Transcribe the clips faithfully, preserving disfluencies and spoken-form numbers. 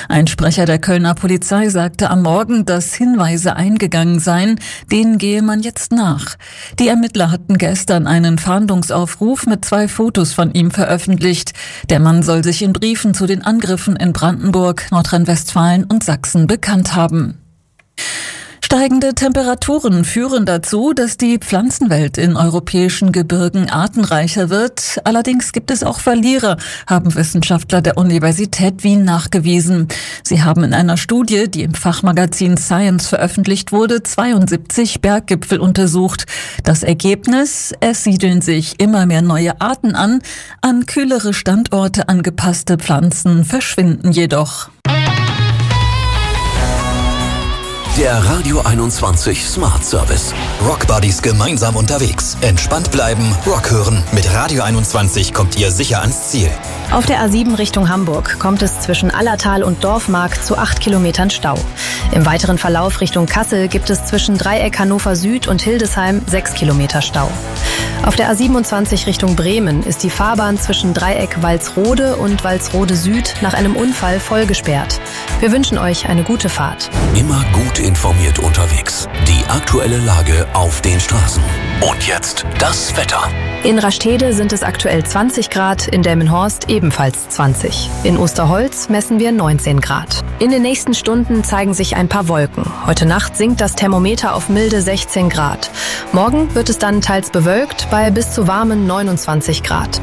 Ein Sprecher der Kölner Polizei sagte am Morgen, dass Hinweise eingegangen seien, denen gehe man jetzt nach. Die Ermittler hatten gestern einen Fahndungsaufruf mit zwei Fotos von ihm veröffentlicht. Der Mann soll sich in Briefen zu den Angriffen in Brandenburg, Nordrhein-Westfalen und Sachsen bekannt haben. Steigende Temperaturen führen dazu, dass die Pflanzenwelt in europäischen Gebirgen artenreicher wird. Allerdings gibt es auch Verlierer, haben Wissenschaftler der Universität Wien nachgewiesen. Sie haben in einer Studie, die im Fachmagazin Science veröffentlicht wurde, zweiundsiebzig Berggipfel untersucht. Das Ergebnis: Es siedeln sich immer mehr neue Arten an. An kühlere Standorte angepasste Pflanzen verschwinden jedoch. Der Radio einundzwanzig Smart Service. Rock Buddies gemeinsam unterwegs. Entspannt bleiben, Rock hören. Mit Radio einundzwanzig kommt ihr sicher ans Ziel. Auf der A sieben Richtung Hamburg kommt es zwischen Allertal und Dorfmark zu acht Kilometern Stau. Im weiteren Verlauf Richtung Kassel gibt es zwischen Dreieck Hannover Süd und Hildesheim sechs Kilometer Stau. Auf der A siebenundzwanzig Richtung Bremen ist die Fahrbahn zwischen Dreieck Walsrode und Walsrode Süd nach einem Unfall voll gesperrt. Wir wünschen euch eine gute Fahrt. Immer gut informiert unterwegs. Die aktuelle Lage auf den Straßen. Und jetzt das Wetter. In Rastede sind es aktuell zwanzig Grad, in Delmenhorst ebenfalls zwanzig. In Osterholz messen wir neunzehn Grad. In den nächsten Stunden zeigen sich ein paar Wolken. Heute Nacht sinkt das Thermometer auf milde sechzehn Grad. Morgen wird es dann teils bewölkt bei bis zu warmen neunundzwanzig Grad.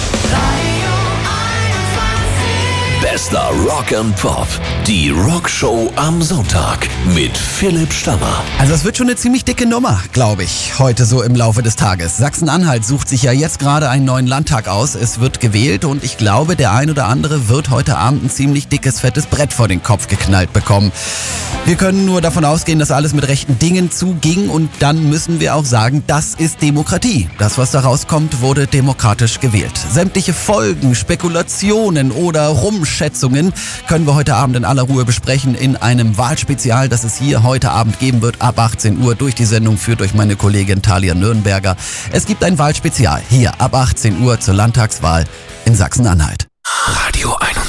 Bester Rock and Pop. Die Rockshow am Sonntag mit Philipp Stammer. Also es wird schon eine ziemlich dicke Nummer, glaube ich, heute so im Laufe des Tages. Sachsen-Anhalt sucht sich ja jetzt gerade einen neuen Landtag aus. Es wird gewählt und ich glaube, der ein oder andere wird heute Abend ein ziemlich dickes, fettes Brett vor den Kopf geknallt bekommen. Wir können nur davon ausgehen, dass alles mit rechten Dingen zuging und dann müssen wir auch sagen, das ist Demokratie. Das, was da rauskommt, wurde demokratisch gewählt. Sämtliche Folgen, Spekulationen oder Rumschätzungen können wir heute Abend in aller Ruhe besprechen in einem Wahlspezial, das es hier heute Abend geben wird, ab achtzehn Uhr. Durch die Sendung führt durch meine Kollegin Thalia Nürnberger. Es gibt ein Wahlspezial hier ab achtzehn Uhr zur Landtagswahl in Sachsen-Anhalt. Radio einundzwanzig.